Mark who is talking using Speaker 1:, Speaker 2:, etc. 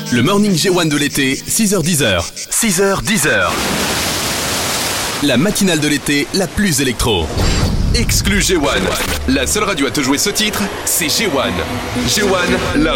Speaker 1: Le morning G1 de l'été, 6h-10h. 6h-10h. La matinale de l'été, la plus électro. Exclu G1. La seule radio à te jouer ce titre, c'est G1. G1, la